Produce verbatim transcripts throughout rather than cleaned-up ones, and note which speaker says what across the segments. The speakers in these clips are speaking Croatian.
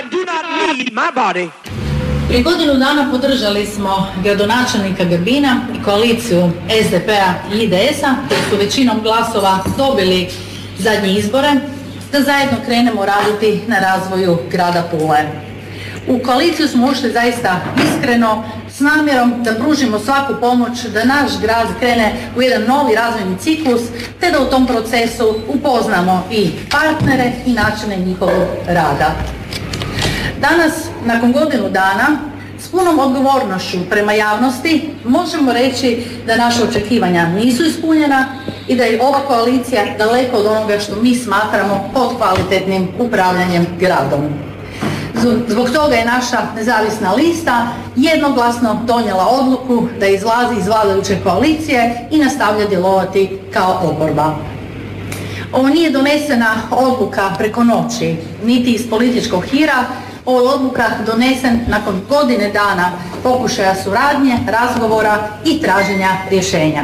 Speaker 1: I do not need my body.
Speaker 2: Prije godinu dana podržali smo gradonačelnika Grbina i koaliciju S D P-a i I D S-a koji su većinom glasova dobili zadnje izbore da zajedno krenemo raditi na razvoju grada Pule. U koaliciju smo ušli zaista iskreno s namjerom da pružimo svaku pomoć da naš grad krene u jedan novi razvojni ciklus te da u tom procesu upoznamo i partnere i načine njihovog rada. Danas, nakon godinu dana, s punom odgovornošću prema javnosti možemo reći da naše očekivanja nisu ispunjena i da je ova koalicija daleko od onoga što mi smatramo pod kvalitetnim upravljanjem gradom. Zbog toga je naša nezavisna lista jednoglasno donijela odluku da izlazi iz vladajuće koalicije i nastavlja djelovati kao oporba. Ovo nije donesena odluka preko noći, niti iz političkog hira. Ovo je odluka donesen nakon godine dana pokušaja suradnje, razgovora i traženja rješenja.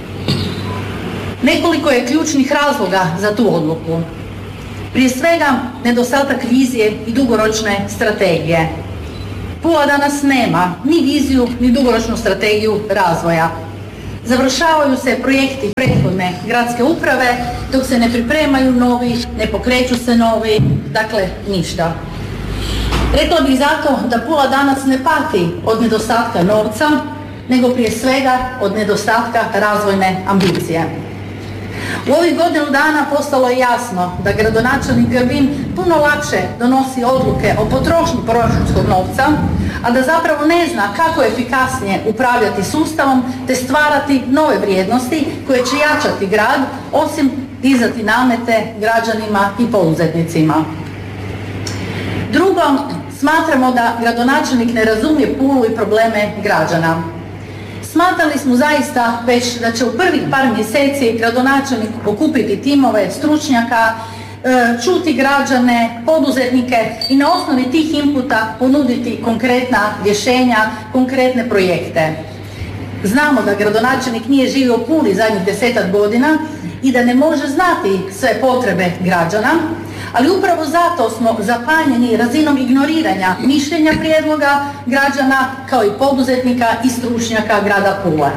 Speaker 2: Nekoliko je ključnih razloga za tu odluku. Prije svega, nedostatak vizije i dugoročne strategije. Pula danas nema ni viziju, ni dugoročnu strategiju razvoja. Završavaju se projekti prethodne gradske uprave, dok se ne pripremaju novi, ne pokreću se novi, dakle ništa. Rekla bih zato da Pula danas ne pati od nedostatka novca, nego prije svega od nedostatka razvojne ambicije. U ovih godinu dana postalo je jasno da gradonačelnik Grbin puno lakše donosi odluke o potrošnji proračunskog novca, a da zapravo ne zna kako efikasnije upravljati sustavom te stvarati nove vrijednosti koje će jačati grad, osim dizati namete građanima i poduzetnicima. Drugo, smatramo da gradonačelnik ne razumije Pulu i probleme građana. Smatrali smo zaista već da će u prvih par mjeseci gradonačelnik okupiti timove stručnjaka, čuti građane, poduzetnike i na osnovi tih inputa ponuditi konkretna rješenja, konkretne projekte. Znamo da gradonačelnik nije živio u Puli zadnjih desetak godina i da ne može znati sve potrebe građana, ali upravo zato smo zapanjeni razinom ignoriranja mišljenja prijedloga građana kao i poduzetnika i stručnjaka grada Pule.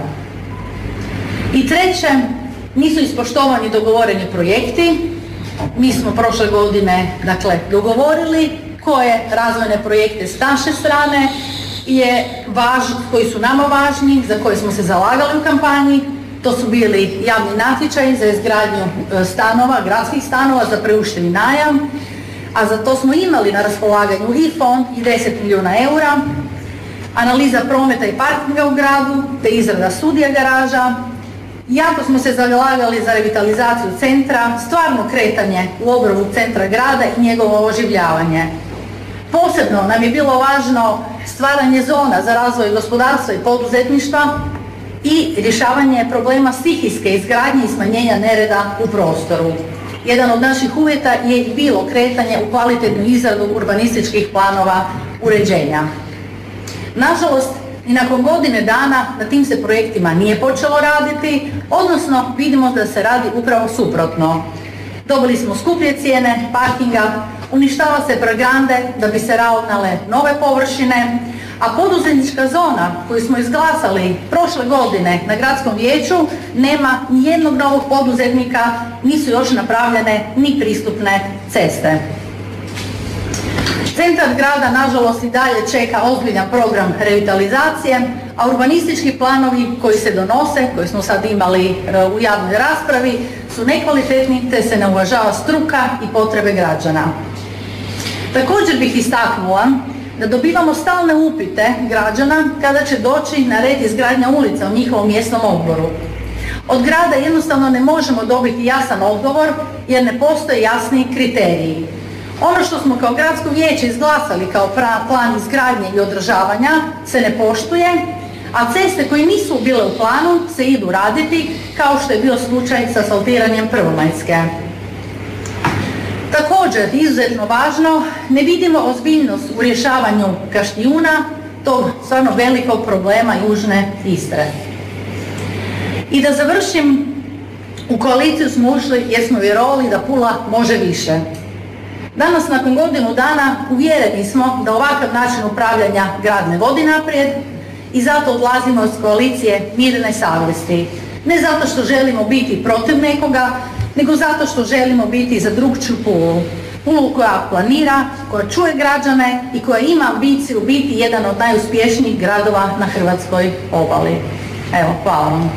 Speaker 2: I treće, nisu ispoštovani dogovoreni projekti. Mi smo prošle godine dakle, dogovorili koje razvojne projekte s naše strane je važ, koji su nama važni, za koje smo se zalagali u kampanji. To su bili javni natječaji za izgradnju stanova, gradskih stanova za preušteni najam, a za to smo imali na raspolaganju i fond i deset milijuna eura, analiza prometa i parkinga u gradu, te izrada studija garaža. Jako smo se zalagali za revitalizaciju centra, stvarno kretanje u obnovu centra grada i njegovo oživljavanje. Posebno nam je bilo važno stvaranje zona za razvoj gospodarstva i poduzetništva i rješavanje problema stihijske izgradnje i smanjenja nereda u prostoru. Jedan od naših uvjeta je i bilo kretanje u kvalitetnu izradu urbanističkih planova uređenja. Nažalost, i nakon godine dana na tim se projektima nije počelo raditi, odnosno vidimo da se radi upravo suprotno. Dobili smo skuplje cijene parkinga, uništava se Bragande da bi se ravnale nove površine, a poduzetnička zona koju smo izglasali prošle godine na gradskom vijeću nema ni jednog novog poduzetnika, nisu još napravljene ni pristupne ceste. Centar grada nažalost i dalje čeka ozbiljan program revitalizacije, a urbanistički planovi koji se donose, koje smo sad imali u javnoj raspravi, su nekvalitetni te se ne uvažava struka i potrebe građana. Također bih istaknula da dobivamo stalne upite građana kada će doći na red izgradnja ulica u njihovom mjesnom odboru. Od grada jednostavno ne možemo dobiti jasan odgovor jer ne postoje jasni kriteriji. Ono što smo kao gradsko vijeće izglasali kao plan izgradnje i održavanja se ne poštuje, a ceste koje nisu bile u planu se idu raditi, kao što je bio slučaj sa asfaltiranjem Prvomajske. Također, izuzetno važno, ne vidimo ozbiljnost u rješavanju Kaštijuna, tog stvarno velikog problema južne Istre. I da završim, u koaliciju smo ušli jer smo vjerovali da Pula može više. Danas, nakon godinu dana, uvjereni smo da ovakav način upravljanja grad ne vodi naprijed i zato odlazimo iz koalicije mirne savjesti. Ne zato što želimo biti protiv nekoga, nego zato što želimo biti za drugčiju pulu. Pulu koja planira, koja čuje građane i koja ima ambiciju biti jedan od najuspješnijih gradova na hrvatskoj obali. Evo, hvala vam.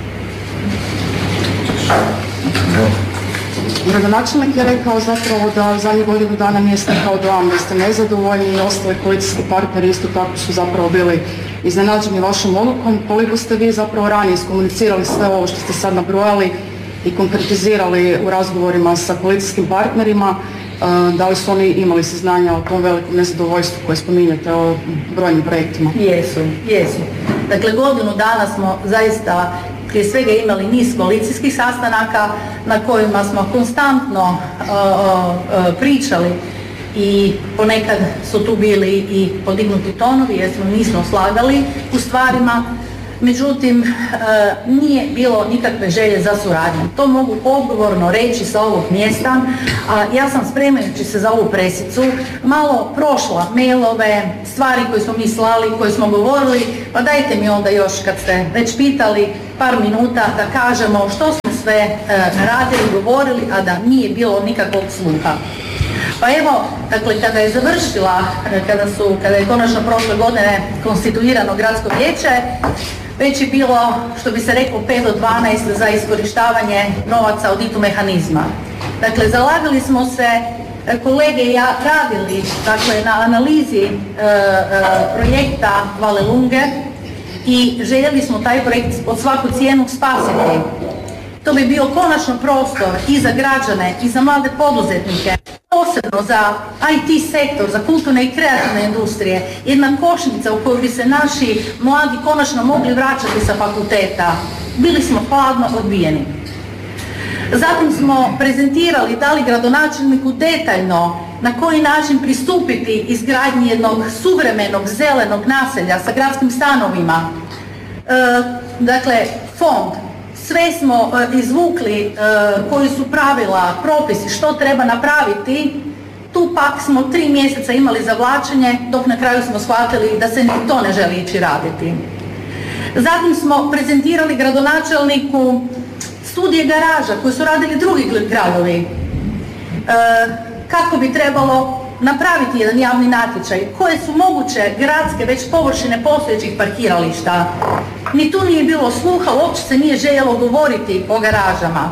Speaker 3: Gradonačelnik je rekao zapravo da zadnjih godinu dana nije stekao dojam da ste nezadovoljni i ostali koalicijski partneri isto tako su zapravo bili iznenađeni vašom odlukom. Koliko ste vi zapravo ranije iskomunicirali sve ovo što ste sad nabrojali i konkretizirali u razgovorima sa koalicijskim partnerima, da li su oni imali saznanja o tom velikom nezadovoljstvu koje spominjete o brojnim projektima?
Speaker 2: Jesu, jesu. Dakle, godinu dana smo zaista prije svega imali niz koalicijskih sastanaka na kojima smo konstantno uh, uh, pričali i ponekad su tu bili i podignuti tonovi jer smo nismo slagali u stvarima. Međutim, uh, nije bilo nikakve želje za suradnjom. To mogu odgovorno reći sa ovog mjesta. A ja sam, spremajući se za ovu presicu, malo prošla mailove, stvari koje smo mi slali, koje smo govorili, pa dajte mi onda još, kad ste već pitali, par minuta da kažemo što smo sve uh, radili, govorili, a da nije bilo nikakvog sluha. Pa evo, dakle, kada je završila, kada su, kada je konačno prošle godine konstituirano gradsko vijeće, već je bilo, što bi se reklo, pet do dvanaest za iskorištavanje novaca od I T U mehanizma. Dakle, zalagali smo se, kolege i ja radili, dakle, na analizi e, e, projekta Valelunge i željeli smo taj projekt pod svaku cijenu spasiti. To bi bio konačno prostor i za građane i za mlade poduzetnike, posebno za I T sektor, za kulturne i kreativne industrije, jedna košnica u kojoj bi se naši mladi konačno mogli vraćati sa fakulteta. Bili smo hladno odbijeni. Zatim smo prezentirali, dali gradonačelniku detaljno na koji način pristupiti izgradnji jednog suvremenog zelenog naselja sa gradskim stanovima. E, dakle, fond. Sve smo uh, izvukli uh, koji su pravila, propisi, što treba napraviti. Tu pak smo tri mjeseca imali zavlačenje, dok na kraju smo shvatili da se ni to ne želi ići raditi. Zatim smo prezentirali gradonačelniku studije garaža koje su radili drugi gradovi. Uh, kako bi trebalo napraviti jedan javni natječaj, koje su moguće gradske već površine postojećih parkirališta. Ni tu nije bilo sluha, uopće se nije željelo govoriti o garažama.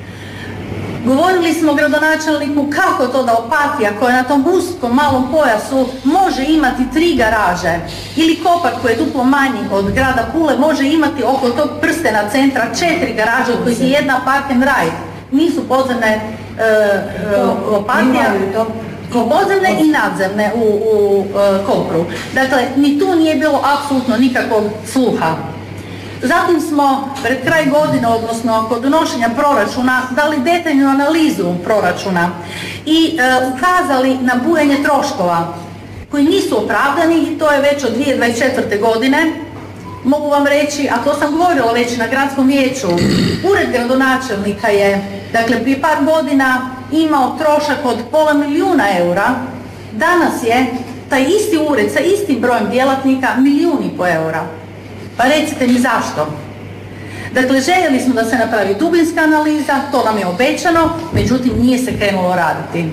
Speaker 2: Govorili smo gradonačelniku kako to da Opatija, koja na tom uskom malom pojasu može imati tri garaže, ili Kopar koji je duplo manji od grada Pule može imati oko tog prstena centra četiri garaže od kojih je jedna park and ride. Nisu podzemne uh, Opatija, podzemne i nadzemne u, u uh, Kopru. Dakle, ni tu nije bilo apsolutno nikakvog sluha. Zatim smo pred kraj godine, odnosno kod donošenja proračuna, dali detaljnu analizu proračuna i e, ukazali na bujanje troškova koji nisu opravdani i to je već od dvije tisuće dvadeset četvrte. godine. Mogu vam reći, a to sam govorila već na gradskom vijeću, ured gradonačelnika je, dakle, prije par godina imao trošak od pola milijuna eura, danas je taj isti ured sa istim brojem djelatnika milijun i po eura. Pa recite mi zašto? Dakle, željeli smo da se napravi dubinska analiza, to nam je obećano, međutim nije se krenulo raditi.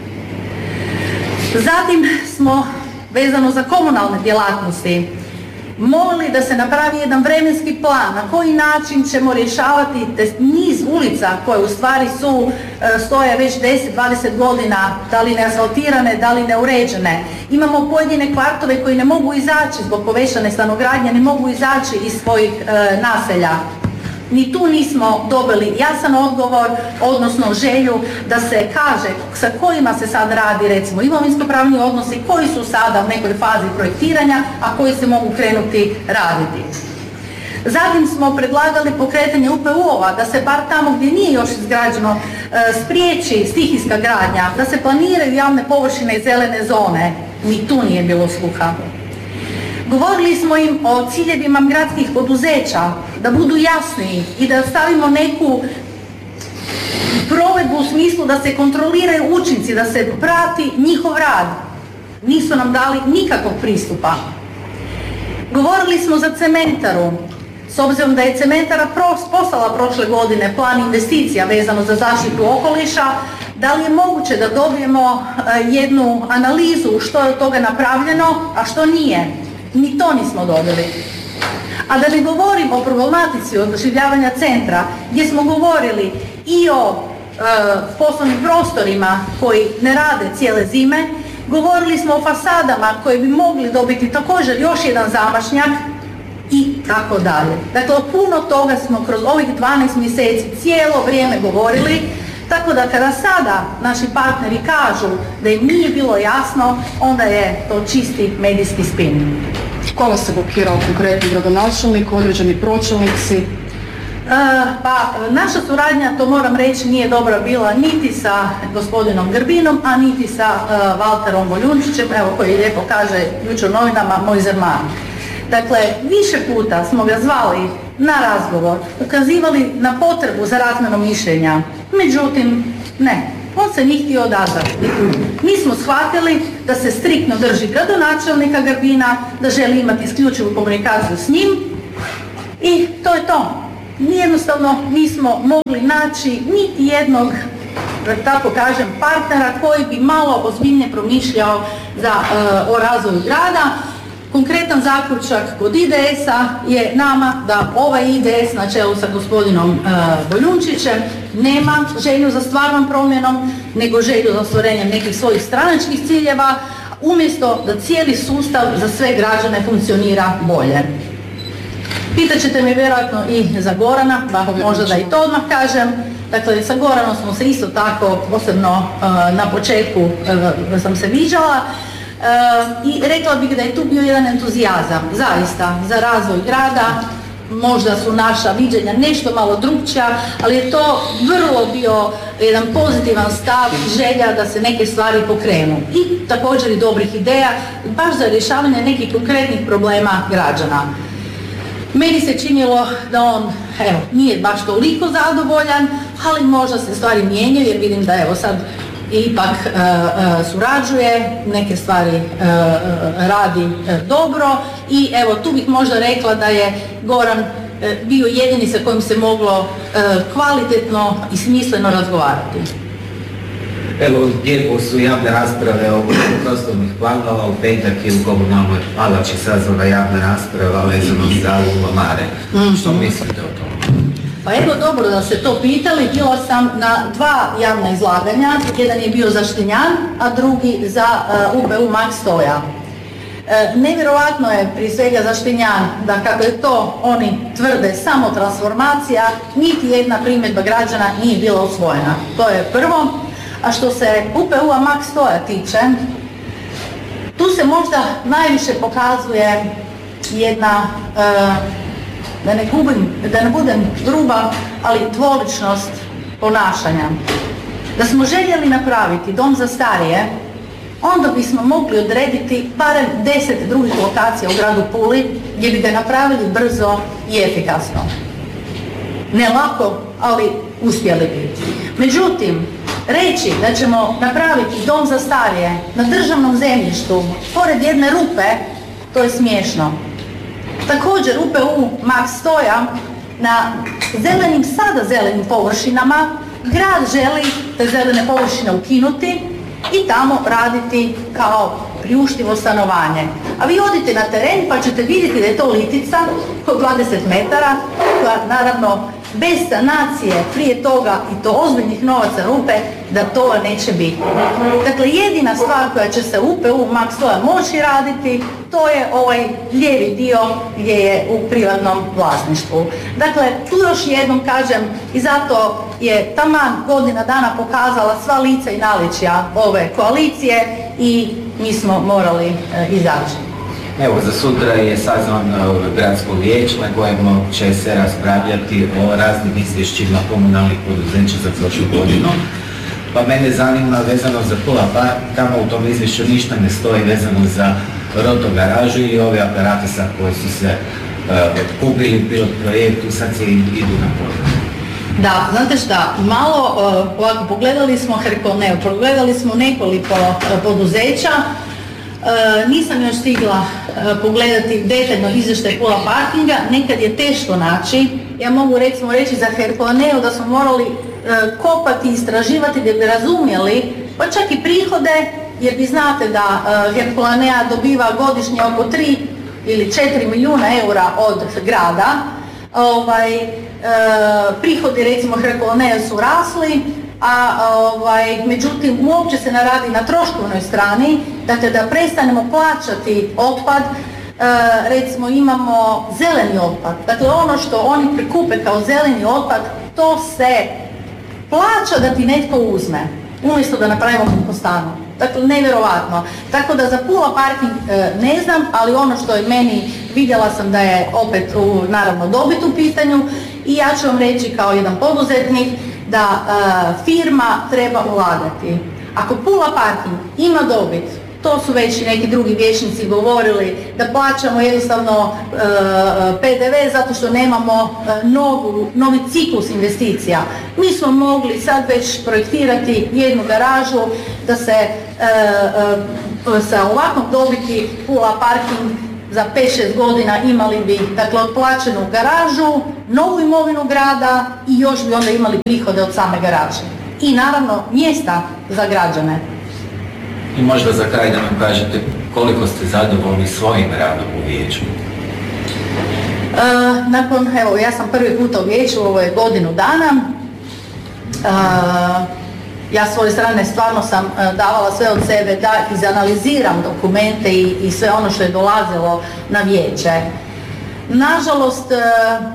Speaker 2: Zatim smo, vezano za komunalne djelatnosti, molili da se napravi jedan vremenski plan na koji način ćemo rješavati niz ulica koje u stvari su, stoje već deset do dvadeset godina, da li neasfaltirane, da li neuređene. Imamo pojedine kvartove koji ne mogu izaći zbog povećane stanogradnje, ne mogu izaći iz svojih e, naselja. Ni tu nismo dobili jasan odgovor, odnosno želju da se kaže sa kojima se sad radi, recimo, imovinsko-pravni odnosi, koji su sada u nekoj fazi projektiranja, a koji se mogu krenuti raditi. Zatim smo predlagali pokretanje U P U-ova, da se bar tamo gdje nije još izgrađeno e, spriječi stihijska gradnja, da se planiraju javne površine i zelene zone. Ni tu nije bilo sluha. Govorili smo im o ciljevima gradskih poduzeća, da budu jasniji i da stavimo neku provedbu u smislu da se kontroliraju učinci, da se prati njihov rad. Nisu nam dali nikakvog pristupa. Govorili smo za cementaru. S obzirom da je cementara poslala prošle godine plan investicija vezano za zaštitu okoliša, da li je moguće da dobijemo jednu analizu što je od toga napravljeno, a što nije? Ni to nismo dobili. A da ne govorim o problematici oživljavanja centra, gdje smo govorili i o e, poslovnim prostorima koji ne rade cijele zime, govorili smo o fasadama koji bi mogli dobiti također još jedan zamašnjak i tako dalje. Dakle, puno toga smo kroz ovih dvanaest mjeseci cijelo vrijeme govorili, tako da kada sada naši partneri kažu da im nije bilo jasno, onda je to čisti medijski spin.
Speaker 3: Ko vas se blokirao konkretni gradonačelnik, određeni pročelnici?
Speaker 2: E, pa naša suradnja, to moram reći, nije dobra bila niti sa gospodinom Grbinom, a niti sa uh, Valterom Boljunčićem, evo koji lijepo kaže jučer u novinama, moj zerman. Dakle, više puta smo ga zvali na razgovor, ukazivali na potrebu za razmjenom mišljenja, međutim, ne, on se nije htio odazvati. Mi smo shvatili da se striktno drži gradonačelnika Grbina, da želi imati isključivu komunikaciju s njim i to je to. Jednostavno nismo mogli naći niti jednog, da tako kažem, partnera koji bi malo ozbiljnije promišljao za, uh, o razvoju grada. Konkretan zaključak kod I D S-a je nama da ovaj I D S na čelu sa gospodinom uh, Boljunčićem nema želju za stvarnom promjenom, nego želju za ostvarenjem nekih svojih stranačkih ciljeva, umjesto da cijeli sustav za sve građane funkcionira bolje. Pitat ćete me vjerojatno i za Gorana, pa možda da i to odmah kažem. Dakle, sa Goranom smo se isto tako, posebno uh, na početku uh, sam se viđala. Uh, I rekla bih da je tu bio jedan entuzijazam, zaista, za razvoj grada. Možda su naša viđenja nešto malo drukčija, ali je to vrlo bio jedan pozitivan stav, želja da se neke stvari pokrenu. I također i dobrih ideja, baš za rješavanje nekih konkretnih problema građana. Meni se činilo da on, evo, nije baš toliko zadovoljan, ali možda se stvari mijenjaju jer vidim da evo sad ipak uh, uh, surađuje, neke stvari uh, uh, radi uh, dobro i evo tu bih možda rekla da je Goran uh, bio jedini sa kojim se moglo uh, kvalitetno i smisleno razgovarati.
Speaker 4: Evo, u tijeku su javne rasprave o prostornih planova, u petak i u komunalnoj palači sazvana javna rasprava vezano za Lubomare. Mm-hmm. Što mislite o tome?
Speaker 2: Pa evo, dobro da ste to pitali, bila sam na dva javna izlaganja, jedan je bio za Štinjan, a drugi za uh, U B U Max Stoja. E, nevjerojatno je prije svega za Štinjan da kako je to oni tvrde samo transformacija, niti jedna primjedba građana nije bila usvojena. To je prvo. A što se U P U-a Max Stoja tiče, tu se možda najviše pokazuje jedna, uh, da ne gubim, da ne budem gruba, ali dvoličnost ponašanja. Da smo željeli napraviti dom za starije, onda bismo mogli odrediti barem deset drugih lokacija u gradu Puli gdje bi ga napravili brzo i efikasno. Ne lako, ali uspjeli bi. Međutim, reći da ćemo napraviti dom za starije na državnom zemljištu, pored jedne rupe, to je smiješno. Također U P U Max Stoja na zelenim, sada zelenim površinama, grad želi te zelene površine ukinuti i tamo raditi kao priuštivo stanovanje. A vi odite na teren pa ćete vidjeti da je to litica od dvadeset metara, koja naravno bez sanacije prije toga i to ozbiljnih novaca rupe, da to neće biti. Dakle, jedina stvar koja će se U P U Max Stoja moći raditi, to je ovaj lijevi dio gdje je u privatnom vlasništvu. Dakle, tu još jednom kažem i zato je taman godina dana pokazala sva lica i naličja ove koalicije i mi smo morali e, izaći.
Speaker 4: Evo, za sutra je sazvan gradsko vijeće na kojem će se raspravljati o raznim izvješćima komunalnih poduzeća za prošlu godinu. Pa mene zanima vezano za Pula Park, tamo u tom izvješću ništa ne stoji vezano za roto garažu i ove aparate sad koji su se uh, kupili pilot projektu, sad se idu na prodaju.
Speaker 2: Da, znate šta, malo uh, ovako pogledali smo Herkulneu, pogledali smo nekoliko uh, poduzeća, uh, nisam još stigla uh, pogledati detaljno izvještaj Pula Parkinga, nekad je teško naći. Ja mogu recimo reći za Herkulneu da smo morali uh, kopati, istraživati da bi razumjeli, pa čak i prihode, jer vi znate da uh, Herkulnea dobiva godišnje oko tri ili četiri milijuna eura od grada. Ovaj, e, prihodi recimo Herkulnea su rasli, a ovaj, međutim uopće se ne radi na troškovnoj strani, dakle da prestanemo plaćati otpad, e, recimo imamo zeleni otpad, dakle ono što oni prikupe kao zeleni otpad, to se plaća da ti netko uzme, umjesto da napravimo kompostanu. Dakle, nevjerovatno. Tako da za Pula Parking e, ne znam, ali ono što je meni, vidjela sam da je opet u, naravno dobit u pitanju i ja ću vam reći kao jedan poduzetnik da e, firma treba ulagati. Ako Pula Parking ima dobit, to su već i neki drugi vijećnici govorili, da plaćamo jednostavno e, P D V zato što nemamo e, novu, novi ciklus investicija. Mi smo mogli sad već projektirati jednu garažu da se e, e, sa ovakvom dobiti Pula Parking za pet šest godina imali bi dakle otplaćenu garažu, novu imovinu grada i još bi onda imali prihode od same garaže. I naravno mjesta za građane.
Speaker 4: I možda za kraj da nam kažete koliko ste zadovoljni svojim radom u vijeću?
Speaker 2: E, nakon, evo, ja sam prvi puta u vijeću, ovo je godinu dana. E, ja s svoje strane stvarno sam davala sve od sebe da izanaliziram dokumente i, i sve ono što je dolazilo na vijeće. Nažalost, e,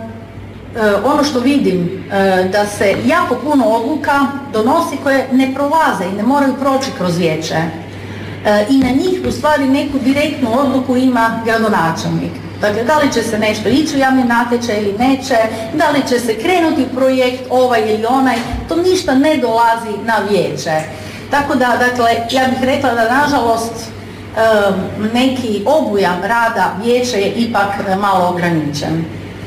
Speaker 2: ono što vidim, da se jako puno odluka donosi koje ne prolaze i ne moraju proći kroz vijeće. I na njih u stvari neku direktnu odluku ima gradonačelnik. Dakle, da li će se nešto ići u javni natječaj ili neće, da li će se krenuti projekt ovaj ili onaj, to ništa ne dolazi na vijeće. Tako da, dakle, ja bih rekla da nažalost neki obujam rada vijeća je ipak malo ograničen.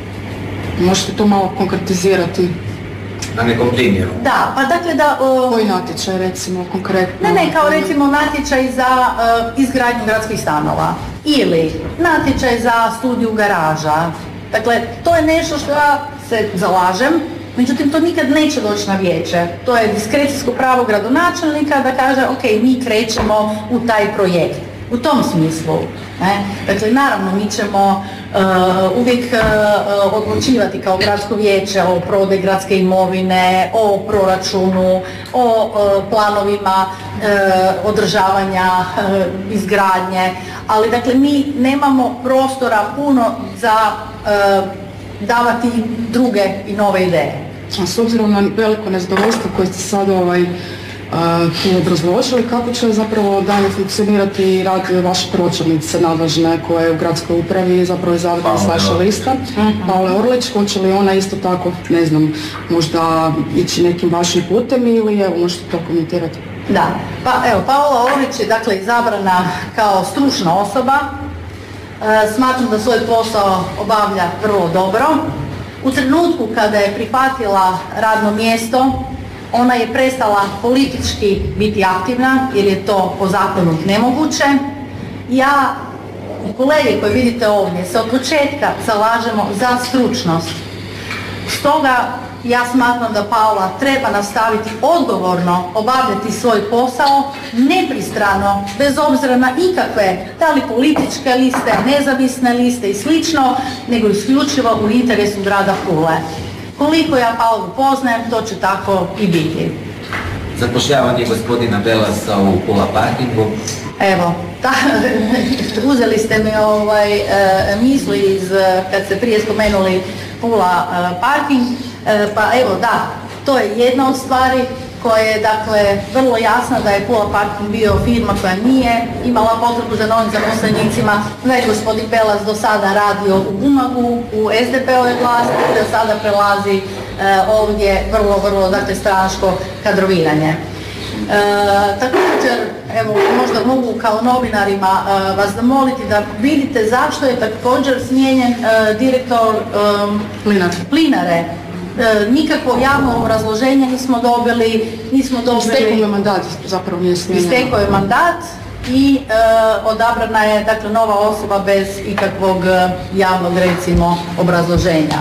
Speaker 3: Možete to malo konkretizirati?
Speaker 4: Na nekom primjeru?
Speaker 2: Da, pa dakle da... Uh,
Speaker 3: Koji natječaj recimo konkretno?
Speaker 2: Ne, ne, kao recimo natječaj za uh, izgradnju gradskih stanova ili natječaj za studiju garaža. Dakle, to je nešto što ja se zalažem, međutim to nikad neće doći na vijeće. To je diskrecijsko pravo gradonačelnika da kaže ok, mi krećemo u taj projekt. U tom smislu. Ne? Dakle, naravno, mi ćemo uh, uvijek uh, odlučivati kao gradsko vijeće o prodaji gradske imovine, o proračunu, o uh, planovima uh, održavanja, uh, izgradnje, ali dakle mi nemamo prostora puno za uh, davati druge i nove ideje.
Speaker 3: A s obzirom na veliko nezadovoljstvo koje ste sad ovaj, tu obrazložili, kako će zapravo dalje funkcionirati rad vaše pročelnice nadležne koje je u gradskoj upravi zapravo izabrana s vaše lista, Paole Orlić, hoće li ona isto tako, ne znam, možda ići nekim vašim putem ili evo, možete to komentirati?
Speaker 2: Da, pa evo, Paola Orlić je dakle izabrana kao stručna osoba, e, smatram da svoj posao obavlja vrlo dobro. U trenutku kada je prihvatila radno mjesto, ona je prestala politički biti aktivna jer je to po zakonu nemoguće. Ja i kolege koje vidite ovdje se od početka zalažemo za stručnost. Stoga ja smatram da Paola treba nastaviti odgovorno obavljati svoj posao, nepristrano, bez obzira na ikakve, da li političke liste, nezavisne liste i slično, nego isključivo u interesu grada Pule. Koliko ja Paolu poznajem, to će tako i biti.
Speaker 4: Zapošljavanje gospodina Belasa u Pula Parkingu.
Speaker 2: Evo, ta, uzeli ste mi ovaj, e, misli iz, kad ste prije spomenuli Pula e, Parking, e, pa evo da, to je jedna od stvari koja je dakle vrlo jasna da je Pula Parking bio firma koja nije imala potrebu za novim zaposlenicima, da je gospodin Belas do sada radio u Umagu, u S D P-ove vlasti, da sada prelazi e, ovdje vrlo, vrlo dakle stranačko kadroviranje. E, također, evo, možda mogu kao novinarima e, vas zamoliti da vidite zašto je također smijenjen e, direktor e,
Speaker 3: Plinare.
Speaker 2: Plinare. E, nikakvo javno obrazloženje nismo dobili, nismo dobili...
Speaker 3: Istekao je mandat, zapravo nije smijenjeno.
Speaker 2: Istekao je mandat i e, odabrana je dakle nova osoba bez ikakvog javnog, recimo, obrazloženja.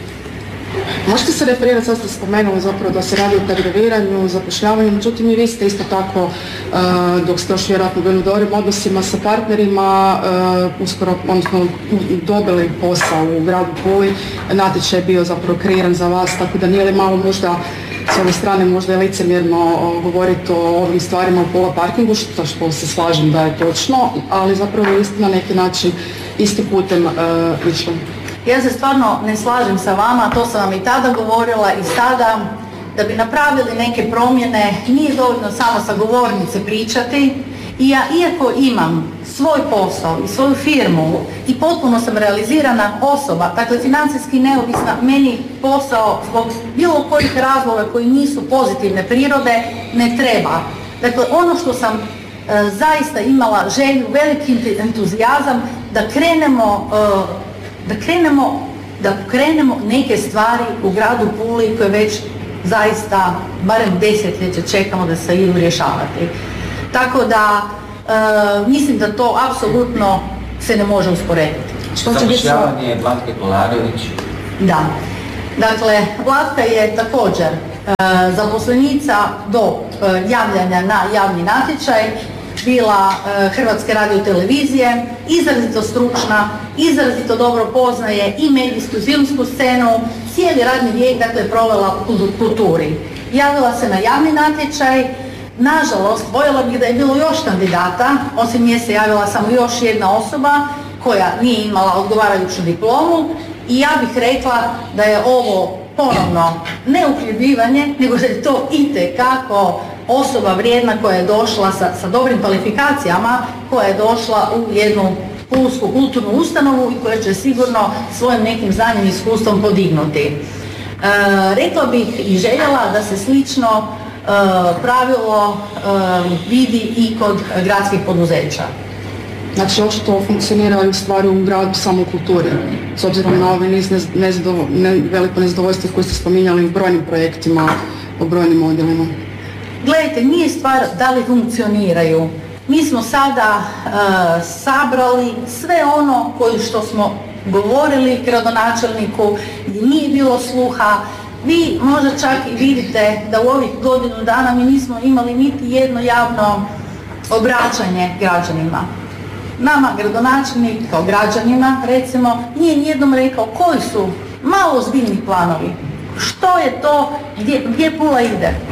Speaker 3: Možete se referirati, sad ste spomenuli zapravo da se radi o kadroviranju, zapošljavanju, međutim i vi ste isto tako, uh, dok ste još vjerojatno bili u dobrim odnosima sa partnerima, uh, uskoro, odnosno dobili posao u gradu Puli, natječaj je bio zapravo kreiran za vas, tako da nije li malo možda s ove strane možda je licemjerno uh, govoriti o ovim stvarima u Pola parkingu, što, što se slažem da je točno, ali zapravo je isto na neki način isti putem uh, išlo.
Speaker 2: Ja se stvarno ne slažem sa vama, to sam vam i tada govorila i sada, da bi napravili neke promjene, nije dovoljno samo sa govornice pričati. I ja, iako imam svoj posao i svoju firmu i potpuno sam realizirana osoba, dakle financijski neovisna, meni posao zbog bilo kojih razloga koji nisu pozitivne prirode ne treba. Dakle, ono što sam e, zaista imala želju, veliki entuzijazam da krenemo e, da krenemo, da krenemo neke stvari u gradu Puli koje već zaista barem desetljeće čekamo da se idu rješavati. Tako da e, mislim da to apsolutno se ne može usporediti.
Speaker 4: Zapošljavanje je Vlatke Kolarević.
Speaker 2: Da. Dakle, Vlatka je također e, zaposlenica do e, javljanja na javni natječaj bila e, Hrvatske radiotelevizije, izrazito stručna, izrazito dobro poznaje i medijsku i filmsku scenu, cijeli radni vijek dakle provela u kulturi. Javila se na javni natječaj, nažalost voljela bih da je bilo još kandidata, osim nje se javila samo još jedna osoba koja nije imala odgovarajuću diplomu i ja bih rekla da je ovo ponovno ne uhljebljivanje, nego da je to itekako osoba vrijedna koja je došla sa, sa dobrim kvalifikacijama, koja je došla u jednu pulsku kulturnu ustanovu i koja će sigurno svojim nekim znanjem i iskustvom podignuti. E, rekla bih i željela da se slično e, pravilo e, vidi i kod gradskih poduzeća.
Speaker 3: Znači, očito funkcioniraju stvari u gradu samo u kulturi, s obzirom na ovaj niz nezadov- ne, veliko nezadovoljstvo koje ste spominjali u brojnim projektima, u brojnim odjelima.
Speaker 2: Gledajte, nije stvar da li funkcioniraju. Mi smo sada uh, sabrali sve ono koji što smo govorili gradonačelniku, gdje nije bilo sluha. Vi možda čak i vidite da u ovih godinu dana mi nismo imali niti jedno javno obraćanje građanima. Nama gradonačelnik kao građanima, recimo, nije nijednom rekao koji su malo ozbiljni planovi. Što je to, gdje, gdje Pula ide? E,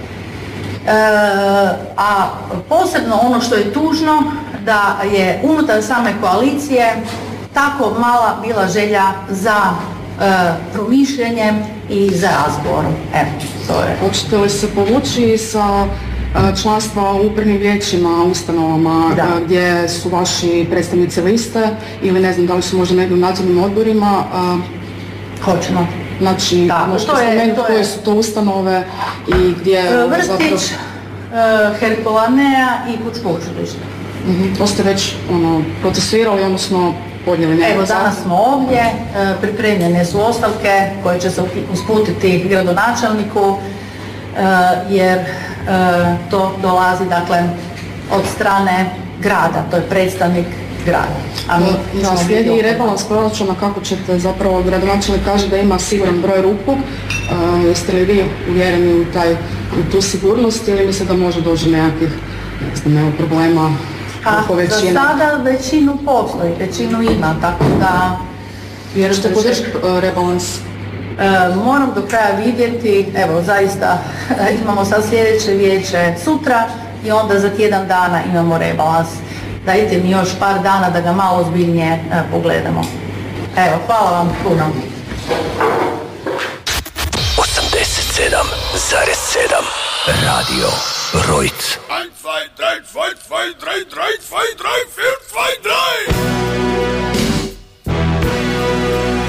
Speaker 2: a posebno ono što je tužno, da je unutar same koalicije tako mala bila želja za e, promišljanjem i za razgovorom. Evo, to je.
Speaker 3: Hoćete li se povući sa članstva u upravnim vijećima, ustanovama, da, gdje su vaši predstavnici liste ili ne znam da li su možda negdje u nadzornim odborima?
Speaker 2: Hoćemo.
Speaker 3: Znači,
Speaker 2: da,
Speaker 3: možete spomenuti koje su to ustanove i gdje...
Speaker 2: Vrtić, zapravo... Herkulanea i Pučko učilište.
Speaker 3: Uh-huh. To ste već ono, procesuirali, odnosno podnijeli nekako.
Speaker 2: Evo, danas smo ovdje, pripremljene su ostavke koje će se usputiti gradonačelniku, jer to dolazi dakle od strane grada, to je predstavnik grada.
Speaker 3: A mi, da, slijedi i rebalans proračuna, kako ćete zapravo, gradonačelnik kaže da ima siguran broj ruku, uh, jeste li vi uvjereni u, taj, u tu sigurnost ili mislite da može doći nekakvih nema problema oko većine?
Speaker 2: Za sada većinu postoji, većinu ima, tako da...
Speaker 3: Jer što podržati uh, rebalans?
Speaker 2: E, moram do kraja vidjeti, evo zaista imamo sad sljedeće vijeće sutra i onda za tjedan dana imamo rebalans. Dajte mi još par dana da ga malo ozbiljnije e, pogledamo. Evo, hvala vam puno.
Speaker 5: osamdeset sedam zarez sedam Radio Rojc.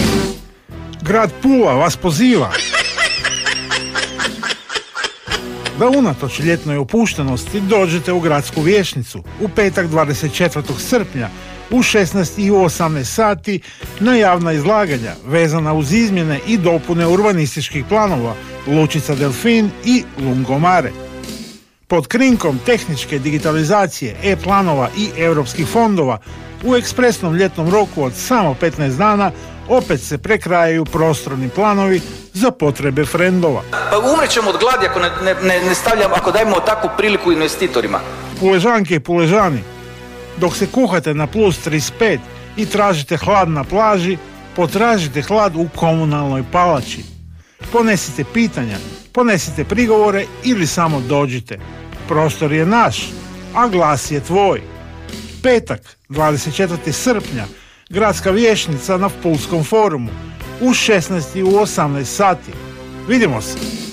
Speaker 6: Grad Pula vas poziva. da unatoč ljetnoj opuštenosti dođete u gradsku vijećnicu u petak dvadeset četvrtog srpnja u šesnaest i u osamnaest sati na javna izlaganja vezana uz izmjene i dopune urbanističkih planova Lučica Delfin i Lungomare. Pod krinkom tehničke digitalizacije, e-planova i europskih fondova u ekspresnom ljetnom roku od samo petnaest dana opet se prekrajaju prostorni planovi za potrebe frendova.
Speaker 7: Pa umrećemo od gladi ako ne, ne, ne stavljamo, ako dajemo takvu priliku investitorima.
Speaker 6: Puležanke i puležani, dok se kuhate na plus trideset pet i tražite hlad na plaži, potražite hlad u komunalnoj palači. Ponesite pitanja, ponesite prigovore ili samo dođite. Prostor je naš, a glas je tvoj. Petak, dvadeset četvrtog srpnja, gradska vijećnica na Pulskom forumu u šesnaest i u osamnaest sati. Vidimo se!